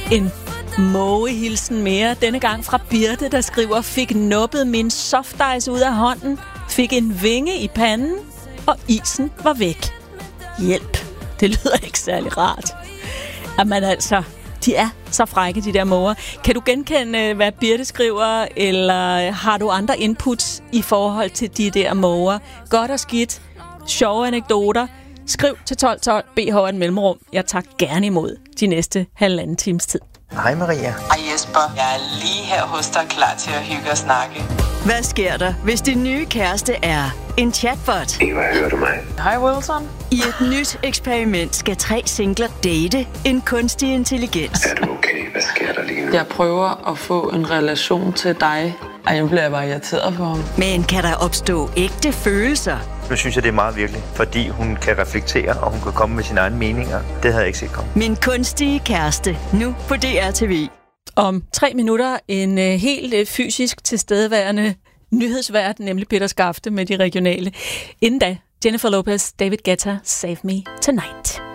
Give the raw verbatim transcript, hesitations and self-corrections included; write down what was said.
En mågehilsen mere, denne gang fra Birte, der skriver: fik nuppet min softice ud af hånden, fik en vinge i panden, og isen var væk. Hjælp. Det lyder ikke særlig rart. Jamen altså, de er så frække, de der måger. Kan du genkende, hvad Birte skriver, eller har du andre inputs i forhold til de der måger? Godt og skidt, sjove anekdoter. Skriv til tolv tolv, B H en mellemrum. Jeg tager gerne imod de næste halvanden times tid. Hej Maria. Hej Jesper. Jeg er lige her hos dig, klar til at hygge og snakke. Hvad sker der, hvis din nye kæreste er en chatbot? Eva, hører du mig? Hej Wilson. I et nyt eksperiment skal tre singler date en kunstig intelligens. Er du okay? Hvad sker der lige nu? Jeg prøver at få en relation til dig. Ej, jeg bliver bare irriteret på ham. Men kan der opstå ægte følelser? Nu synes jeg, det er meget virkelig, fordi hun kan reflektere, og hun kan komme med sine egne meninger. Det havde jeg ikke set komme. Min kunstige kæreste, nu på D R T V. Om tre minutter en øh, helt øh, fysisk tilstedeværende nyhedsvært, nemlig Peter Skafte med de regionale. Inden da, Jennifer Lopez, David Guetta, Save Me Tonight.